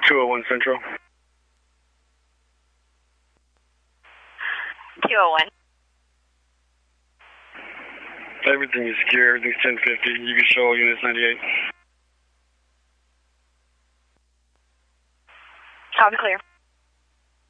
201 Central. 201. Everything is secure. Everything's 1050. You can show all units 98. Copy clear.